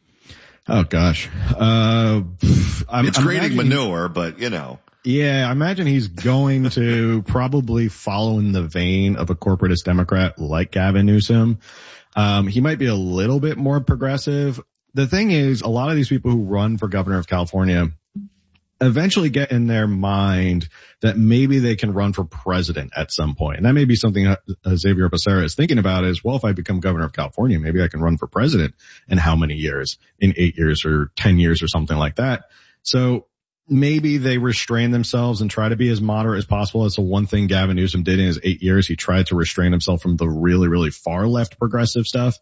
Oh gosh. Uh, I'm, it's I'm creating imagining, manure, but you know. Yeah, I imagine he's going to probably follow in the vein of a corporatist Democrat like Gavin Newsom. Um, he might be a little bit more progressive. The thing is, a lot of these people who run for governor of California eventually get in their mind that maybe they can run for president at some point. And that may be something uh, Xavier Becerra is thinking about is, well, if I become governor of California, maybe I can run for president in how many years? In eight years or ten years or something like that. So maybe they restrain themselves and try to be as moderate as possible. That's the one thing Gavin Newsom did in his eight years. He tried to restrain himself from the really, really far left progressive stuff.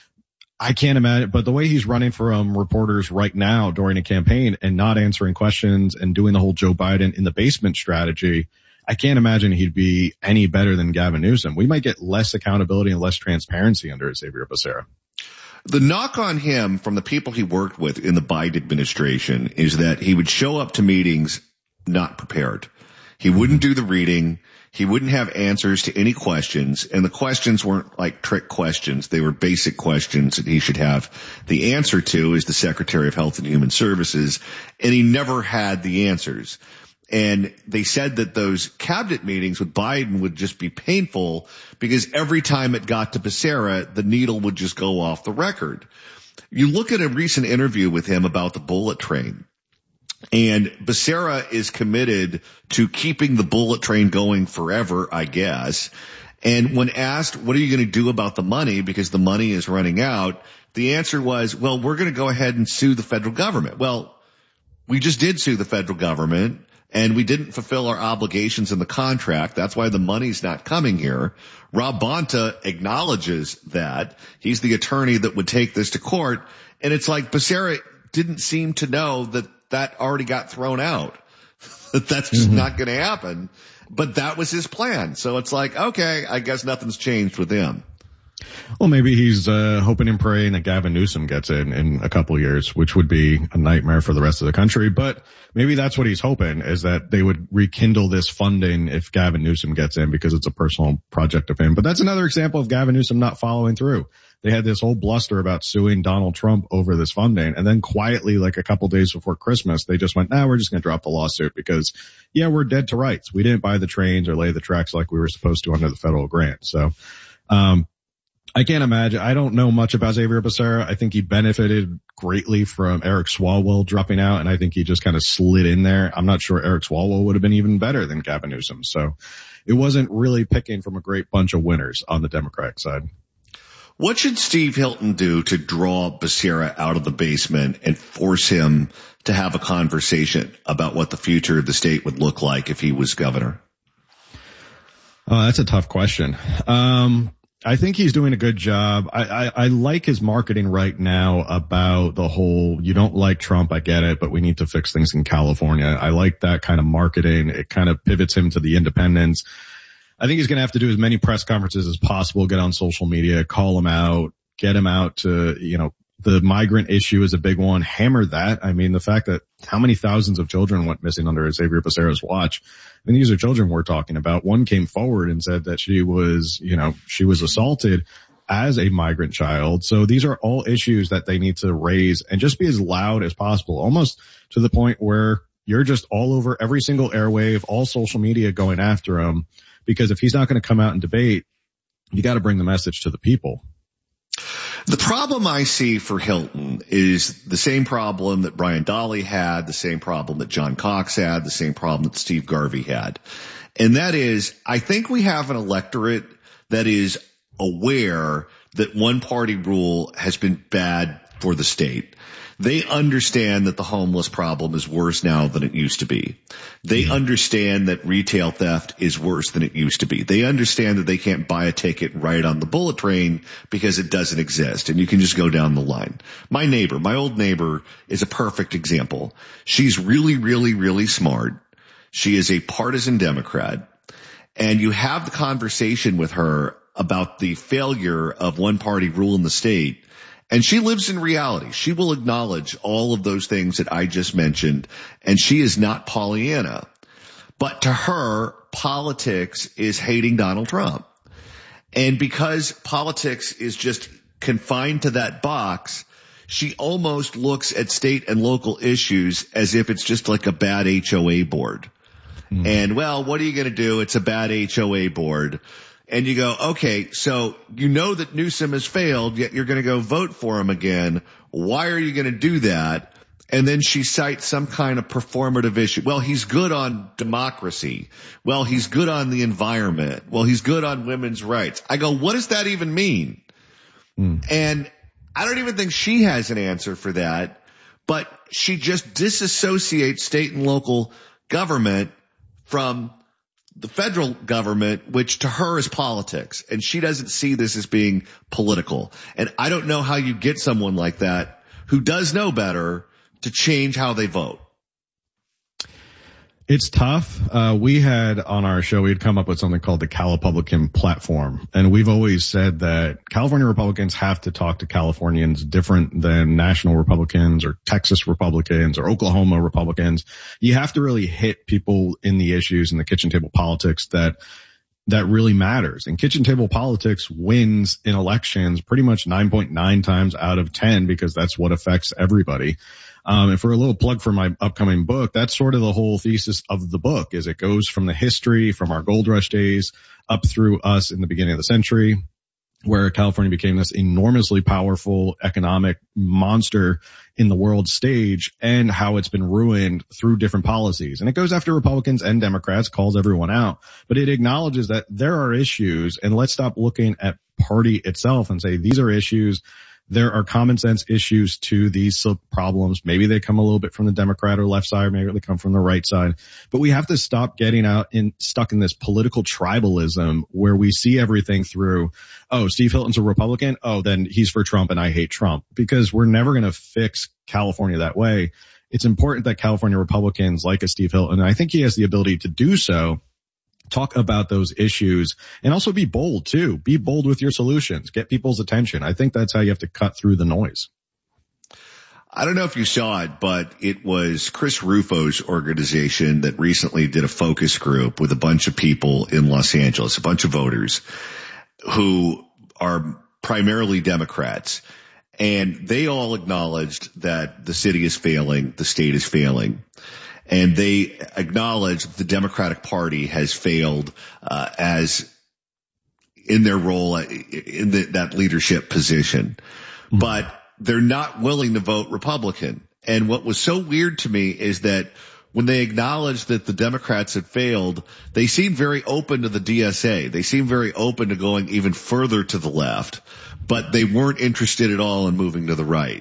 I can't imagine, but the way he's running from reporters right now during a campaign and not answering questions and doing the whole Joe Biden in the basement strategy, I can't imagine he'd be any better than Gavin Newsom. We might get less accountability and less transparency under Xavier Becerra. The knock on him from the people he worked with in the Biden administration is that he would show up to meetings not prepared. He wouldn't do the reading. He wouldn't have answers to any questions, and the questions weren't like trick questions. They were basic questions that he should have the answer to as the Secretary of Health and Human Services, and he never had the answers. And they said that those cabinet meetings with Biden would just be painful because every time it got to Becerra, the needle would just go off the record. You look at a recent interview with him about the bullet train, and Becerra is committed to keeping the bullet train going forever, I guess. And when asked, what are you going to do about the money because the money is running out, the answer was, well, we're going to go ahead and sue the federal government. Well, we just did sue the federal government, and we didn't fulfill our obligations in the contract. That's why the money's not coming here. Rob Bonta acknowledges that. He's the attorney that would take this to court. And it's like Becerra didn't seem to know that that already got thrown out. That that's just mm-hmm. not going to happen. But that was his plan. So it's like, okay, I guess nothing's changed with him. Well, maybe he's uh, hoping and praying that Gavin Newsom gets in in a couple years, which would be a nightmare for the rest of the country. But maybe that's what he's hoping, is that they would rekindle this funding if Gavin Newsom gets in, because it's a personal project of him. But that's another example of Gavin Newsom not following through. They had this whole bluster about suing Donald Trump over this funding, and then quietly, like a couple days before Christmas, they just went, nah, we're just going to drop the lawsuit because, yeah, we're dead to rights. We didn't buy the trains or lay the tracks like we were supposed to under the federal grant. So, um, I can't imagine. I don't know much about Xavier Becerra. I think he benefited greatly from Eric Swalwell dropping out, and I think he just kind of slid in there. I'm not sure Eric Swalwell would have been even better than Gavin Newsom. So it wasn't really picking from a great bunch of winners on the Democratic side. What should Steve Hilton do to draw Becerra out of the basement and force him to have a conversation about what the future of the state would look like if he was governor? Oh, that's a tough question. Um, I think he's doing a good job. I, I, I like his marketing right now about the whole, you don't like Trump, I get it, but we need to fix things in California. I like that kind of marketing. It kind of pivots him to the independents. I think he's going to have to do as many press conferences as possible, get on social media, call him out, get him out to, you know, the migrant issue is a big one. Hammer that. I mean, the fact that how many thousands of children went missing under Xavier Becerra's watch. I mean, these are children we're talking about. One came forward and said that she was, you know, she was assaulted as a migrant child. So these are all issues that they need to raise and just be as loud as possible, almost to the point where you're just all over every single airwave, all social media going after him. Because if he's not going to come out and debate, you got to bring the message to the people. The problem I see for Hilton is the same problem that Brian Dahle had, the same problem that John Cox had, the same problem that Steve Garvey had. And that is, I think we have an electorate that is aware that one party rule has been bad for the state. They understand that the homeless problem is worse now than it used to be. They understand that retail theft is worse than it used to be. They understand that they can't buy a ticket right on the bullet train because it doesn't exist, and you can just go down the line. My neighbor, my old neighbor, is a perfect example. She's really, really, really smart. She is a partisan Democrat, and you have the conversation with her about the failure of one-party rule in the state. And she lives in reality. She will acknowledge all of those things that I just mentioned, and she is not Pollyanna. But to her, politics is hating Donald Trump. And because politics is just confined to that box, she almost looks at state and local issues as if it's just like a bad H O A board. Mm. And, well, what are you going to do? It's a bad H O A board. And you go, okay, so you know that Newsom has failed, yet you're going to go vote for him again. Why are you going to do that? And then she cites some kind of performative issue. Well, he's good on democracy. Well, he's good on the environment. Well, he's good on women's rights. I go, what does that even mean? Mm. And I don't even think she has an answer for that, but she just disassociates state and local government from the federal government, which to her is politics, and she doesn't see this as being political. And I don't know how you get someone like that who does know better to change how they vote. It's tough. Uh, we had on our show, we had come up with something called the Calipublican platform. And we've always said that California Republicans have to talk to Californians different than national Republicans or Texas Republicans or Oklahoma Republicans. You have to really hit people in the issues in the kitchen table politics that that really matters. And kitchen table politics wins in elections pretty much nine point nine times out of ten because that's what affects everybody. Um, and for a little plug for my upcoming book, that's sort of the whole thesis of the book is it goes from the history, from our gold rush days up through us in the beginning of the century, where California became this enormously powerful economic monster in the world stage and how it's been ruined through different policies. And it goes after Republicans and Democrats, calls everyone out, but it acknowledges that there are issues, and let's stop looking at party itself and say these are issues. There are common sense issues to these problems. Maybe they come a little bit from the Democrat or left side, maybe they come from the right side. But we have to stop getting out in stuck in this political tribalism where we see everything through, oh, Steve Hilton's a Republican. Oh, then he's for Trump and I hate Trump, because we're never going to fix California that way. It's important that California Republicans like a Steve Hilton, and I think he has the ability to do so, talk about those issues and also be bold too. Be bold with your solutions. Get people's attention. I think that's how you have to cut through the noise. I don't know if you saw it, but it was Chris Rufo's organization that recently did a focus group with a bunch of people in Los Angeles, a bunch of voters who are primarily Democrats. And they all acknowledged that the city is failing, the state is failing. And they acknowledge that the Democratic Party has failed uh, as in their role in the, that leadership position. Mm-hmm. But they're not willing to vote Republican. And what was so weird to me is that when they acknowledged that the Democrats had failed, they seemed very open to the D S A. They seemed very open to going even further to the left, but they weren't interested at all in moving to the right.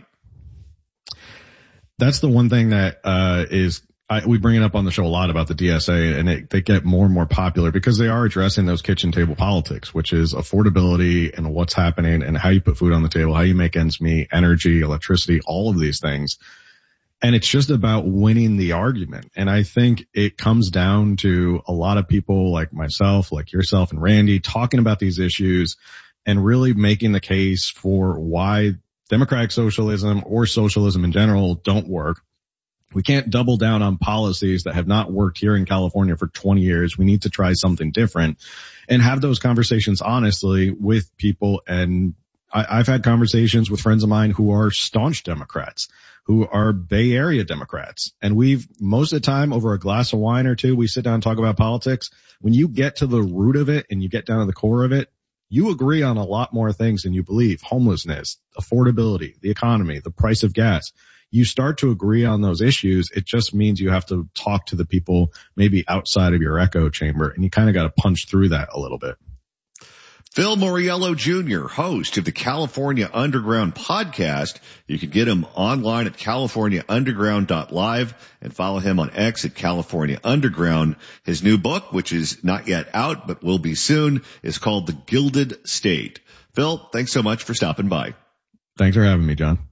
That's the one thing that uh is I, we bring it up on the show a lot about the D S A, and it, they get more and more popular because they are addressing those kitchen table politics, which is affordability and what's happening and how you put food on the table, how you make ends meet, energy, electricity, all of these things. And it's just about winning the argument. And I think it comes down to a lot of people like myself, like yourself and Randy, talking about these issues and really making the case for why democratic socialism or socialism in general don't work. We can't double down on policies that have not worked here in California for twenty years. We need to try something different and have those conversations honestly with people. And I, I've had conversations with friends of mine who are staunch Democrats, who are Bay Area Democrats. And we've most of the time over a glass of wine or two, we sit down and talk about politics. When you get to the root of it and you get down to the core of it, you agree on a lot more things than you believe. Homelessness, affordability, the economy, the price of gas. You start to agree on those issues. It just means you have to talk to the people maybe outside of your echo chamber, and you kind of got to punch through that a little bit. Phil Moriello Junior, host of the California Underground podcast. You can get him online at california underground dot live and follow him on X at California Underground. His new book, which is not yet out but will be soon, is called The Gilded State. Phil, thanks so much for stopping by. Thanks for having me, John.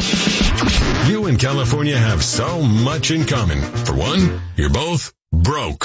You and California have so much in common. For one, you're both broke.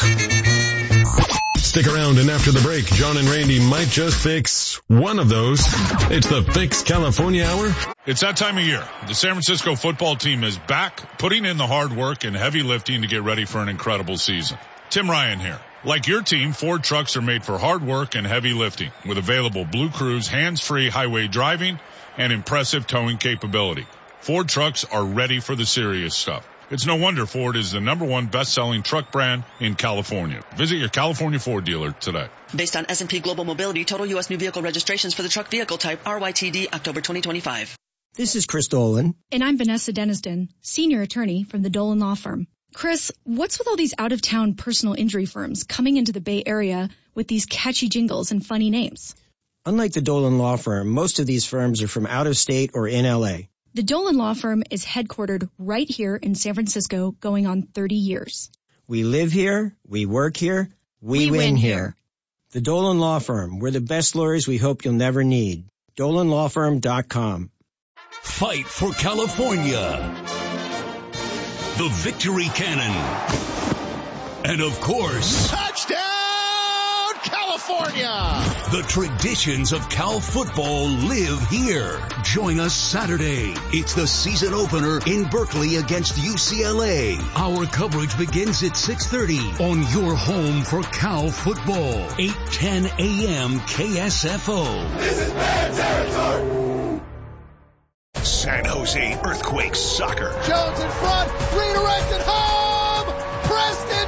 Stick around, and after the break, John and Randy might just fix one of those. It's the Fix California Hour. It's that time of year. The San Francisco football team is back, putting in the hard work and heavy lifting to get ready for an incredible season. Tim Ryan here. Like your team, Ford trucks are made for hard work and heavy lifting with available Blue Cruise hands-free highway driving and impressive towing capability. Ford trucks are ready for the serious stuff. It's no wonder Ford is the number one best-selling truck brand in California. Visit your California Ford dealer today. Based on S and P Global Mobility, total U S new vehicle registrations for the truck vehicle type R Y T D October twenty twenty-five. This is Chris Dolan. And I'm Vanessa Deniston, senior attorney from the Dolan Law Firm. Chris, what's with all these out-of-town personal injury firms coming into the Bay Area with these catchy jingles and funny names? Unlike the Dolan Law Firm, most of these firms are from out of state or in L A. The Dolan Law Firm is headquartered right here in San Francisco, going on thirty years. We live here, we work here, we, we win, win here. here. The Dolan Law Firm, we're the best lawyers we hope you'll never need. dolan law firm dot com. Fight for California. The Victory Cannon. And of course, touchdown, California! The traditions of Cal football live here. Join us Saturday. It's the season opener in Berkeley against U C L A. Our coverage begins at six thirty on your home for Cal football. eight ten a.m. K S F O. This is bad territory. San Jose Earthquakes soccer. Jones in front, redirected home. Preston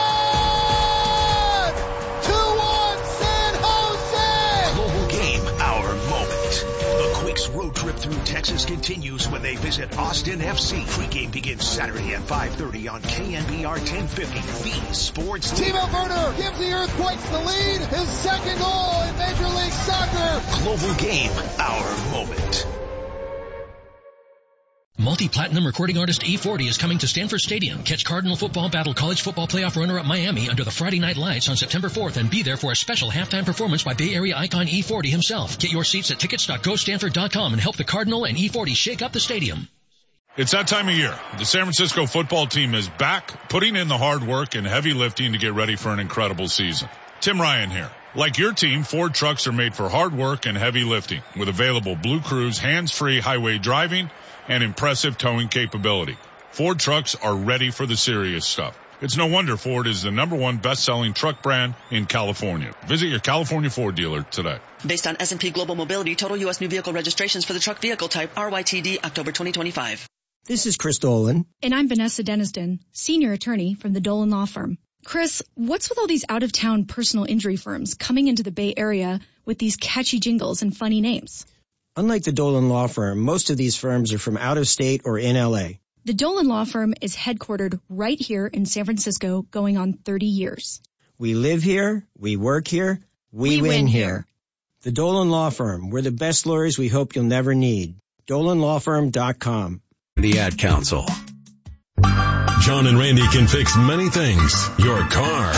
John. two one San Jose. Global game, our moment. The Quakes road trip through Texas continues when they visit Austin F C. Pre-game begins Saturday at five thirty on K N B R ten fifty. The Sports Timo Werner gives the Earthquakes the lead. His second goal in Major League Soccer. Global game, our moment. Multi-platinum recording artist E forty is coming to Stanford Stadium. Catch Cardinal football battle college football playoff runner-up Miami under the Friday Night Lights on September fourth and be there for a special halftime performance by Bay Area icon E forty himself. Get your seats at tickets dot go stanford dot com and help the Cardinal and E forty shake up the stadium. It's that time of year. The San Francisco football team is back, putting in the hard work and heavy lifting to get ready for an incredible season. Tim Ryan here. Like your team, Ford trucks are made for hard work and heavy lifting with available Blue Cruise hands-free highway driving and impressive towing capability. Ford trucks are ready for the serious stuff. It's no wonder Ford is the number one best-selling truck brand in California. Visit your California Ford dealer today. Based on S and P Global Mobility, total U S new vehicle registrations for the truck vehicle type R Y T D October twenty twenty-five. This is Chris Dolan. And I'm Vanessa Deniston, senior attorney from the Dolan Law Firm. Chris, what's with all these out-of-town personal injury firms coming into the Bay Area with these catchy jingles and funny names? Unlike the Dolan Law Firm, most of these firms are from out of state or in L A. The Dolan Law Firm is headquartered right here in San Francisco, going on thirty years. We live here, we work here, we, we win, win here. here. The Dolan Law Firm, we're the best lawyers we hope you'll never need. dolan law firm dot com. The Ad Council. John and Randy can fix many things. Your car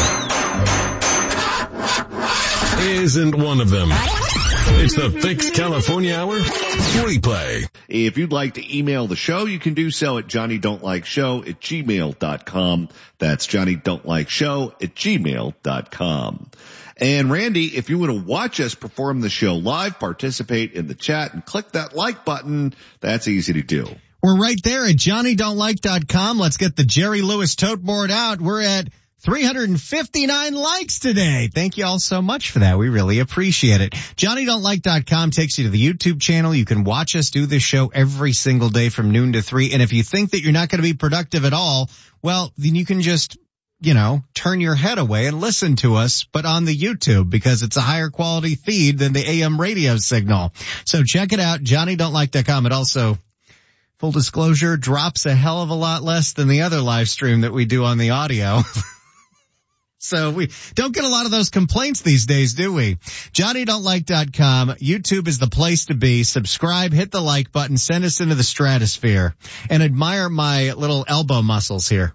isn't one of them. It's the Fix California Hour replay. If you'd like to email the show, you can do so at johnny don't like show at gmail dot com. That's johnny don't like show at gmail dot com. And Randy, if you want to watch us perform the show live, participate in the chat, and click that like button, that's easy to do. We're right there at johnny don't like dot com. Let's get the Jerry Lewis tote board out. We're at three hundred fifty-nine likes today. Thank you all so much for that. We really appreciate it. johnny don't like dot com takes you to the YouTube channel. You can watch us do this show every single day from noon to three. And if you think that you're not going to be productive at all, well, then you can just, you know, turn your head away and listen to us, but on the YouTube, because it's a higher quality feed than the A M radio signal. So check it out, johnny don't like dot com. It also, full disclosure, drops a hell of a lot less than the other live stream that we do on the audio. So we don't get a lot of those complaints these days, do we? johnny don't like dot com. YouTube is the place to be. Subscribe, hit the like button, send us into the stratosphere, and admire my little elbow muscles here.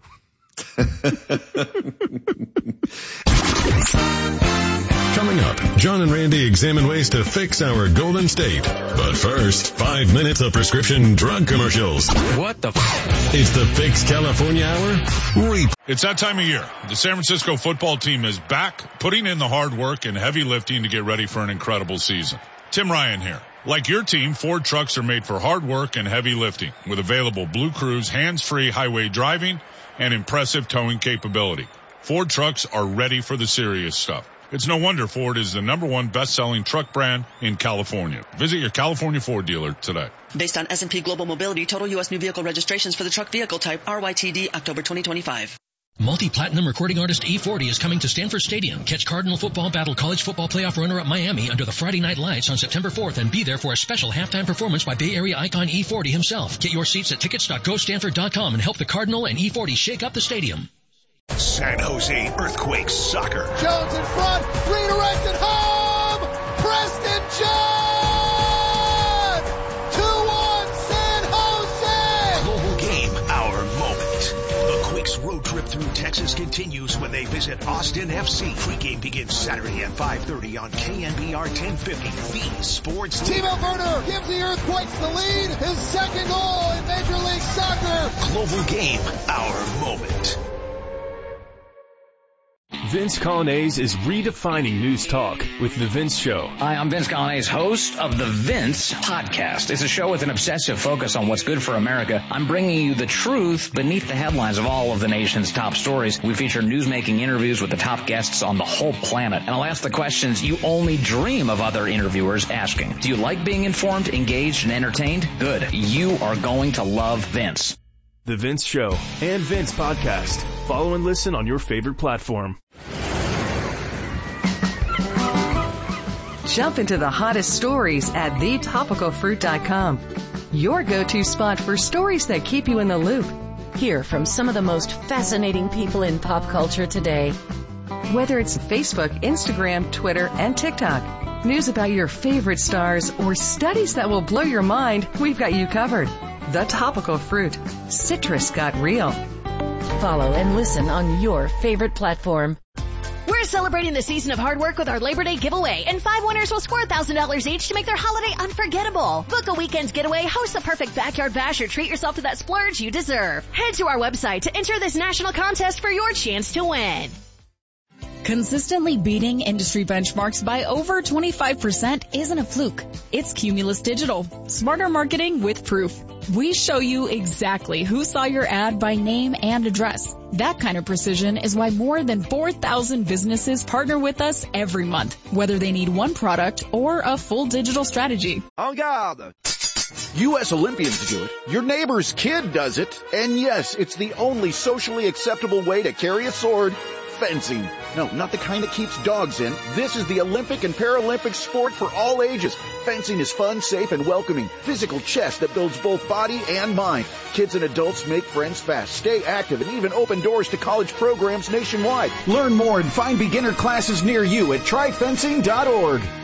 Coming up, John and Randy examine ways to fix our Golden State. But first, five minutes of prescription drug commercials. What the f***? It's the Fix California Hour replay. It's that time of year. The San Francisco football team is back, putting in the hard work and heavy lifting to get ready for an incredible season. Tim Ryan here. Like your team, Ford trucks are made for hard work and heavy lifting with available Blue Cruise hands-free highway driving and impressive towing capability. Ford trucks are ready for the serious stuff. It's no wonder Ford is the number one best-selling truck brand in California. Visit your California Ford dealer today. Based on S and P Global Mobility, total U S new vehicle registrations for the truck vehicle type R Y T D October twenty twenty-five. Multi-platinum recording artist E forty is coming to Stanford Stadium. Catch Cardinal football battle college football playoff runner-up Miami under the Friday Night Lights on September fourth and be there for a special halftime performance by Bay Area icon E forty himself. Get your seats at tickets dot go stanford dot com and help the Cardinal and E forty shake up the stadium. San Jose Earthquakes soccer. Jones in front, redirected home. Preston John. two one San Jose. Global game, our moment. The Quakes road trip through Texas continues when they visit Austin F C. Pre-game begins Saturday at five thirty on K N B R ten fifty. The Sports Timo Werner gives the Earthquakes the lead. His second goal in Major League Soccer. Global game, our moment. Vince Colonnese is redefining news talk with The Vince Show. Hi, I'm Vince Colonnese, host of The Vince Podcast. It's a show with an obsessive focus on what's good for America. I'm bringing you the truth beneath the headlines of all of the nation's top stories. We feature newsmaking interviews with the top guests on the whole planet. And I'll ask the questions you only dream of other interviewers asking. Do you like being informed, engaged, and entertained? Good. You are going to love Vince. The Vince Show and Vince Podcast. Follow and listen on your favorite platform. Jump into the hottest stories at the topical fruit dot com. Your go-to spot for stories that keep you in the loop. Hear from some of the most fascinating people in pop culture today. Whether it's Facebook, Instagram, Twitter, and TikTok, news about your favorite stars, or studies that will blow your mind, we've got you covered. The Topical Fruit. Citrus got real. Follow and listen on your favorite platform. We're celebrating the season of hard work with our Labor Day giveaway, and five winners will score one thousand dollars each to make their holiday unforgettable. Book a weekend's getaway, host the perfect backyard bash, or treat yourself to that splurge you deserve. Head to our website to enter this national contest for your chance to win. Consistently beating industry benchmarks by over twenty-five percent isn't a fluke. It's Cumulus Digital. Smarter marketing with proof. We show you exactly who saw your ad by name and address. That kind of precision is why more than four thousand businesses partner with us every month, whether they need one product or a full digital strategy. En garde! U S Olympians do it. Your neighbor's kid does it. And yes, it's the only socially acceptable way to carry a sword. Fencing. No, not the kind that keeps dogs in. This is the Olympic and Paralympic sport for all ages. Fencing is fun, safe, and welcoming. Physical chess that builds both body and mind. Kids and adults make friends fast, stay active, and even open doors to college programs nationwide. Learn more and find beginner classes near you at try fencing dot org.